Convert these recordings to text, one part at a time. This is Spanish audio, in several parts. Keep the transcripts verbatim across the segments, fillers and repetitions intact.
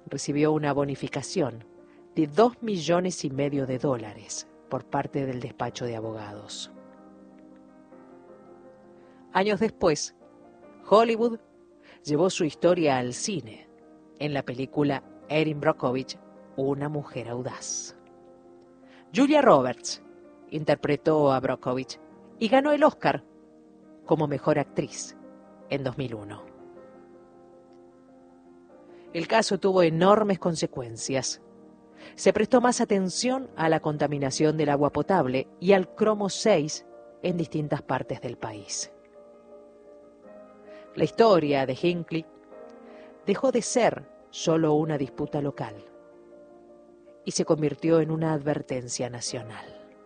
recibió una bonificación de dos millones y medio de dólares por parte del despacho de abogados. Años después, Hollywood llevó su historia al cine en la película Erin Brockovich, una mujer audaz. Julia Roberts interpretó a Brockovich y ganó el Oscar como mejor actriz en dos mil uno. El caso tuvo enormes consecuencias. Se prestó más atención a la contaminación del agua potable y al cromo seis en distintas partes del país. La historia de Hinckley dejó de ser solo una disputa local y se convirtió en una advertencia nacional.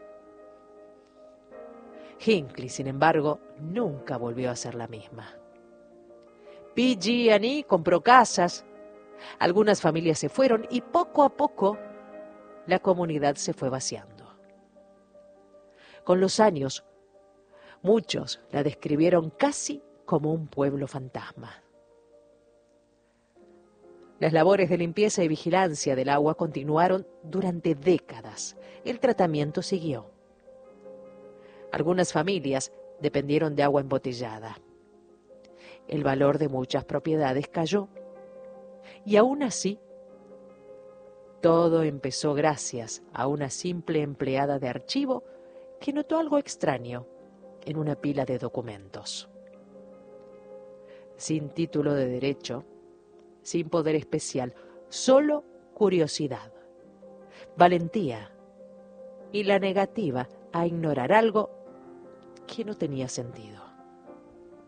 Hinckley, sin embargo, nunca volvió a ser la misma. P G and E compró casas, algunas familias se fueron y poco a poco la comunidad se fue vaciando. Con los años, muchos la describieron casi como un pueblo fantasma. Las labores de limpieza y vigilancia del agua continuaron durante décadas. El tratamiento siguió. Algunas familias dependieron de agua embotellada. El valor de muchas propiedades cayó. Y aún así, todo empezó gracias a una simple empleada de archivo que notó algo extraño en una pila de documentos. Sin título de derecho, sin poder especial, solo curiosidad, valentía y la negativa a ignorar algo que no tenía sentido.